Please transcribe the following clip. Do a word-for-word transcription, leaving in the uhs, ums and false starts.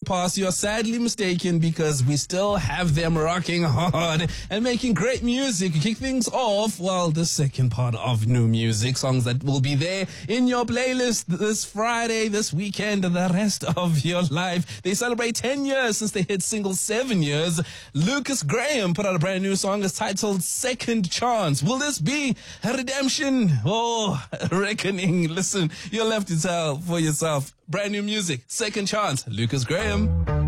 past, you are sadly mistaken because we still have them rocking hard and making great music. Kick things off, well, the second part of new music, songs that will be there in your playlist this Friday, this weekend, and the rest of your life. They celebrate ten years since they hit single seven years. Lucas Graham put out a brand new song. It's titled Second Chance. Will this be a redemption or a reckoning? Listen, you'll have to tell for yourself. Brand new music, Second Chance, Lucas Graham.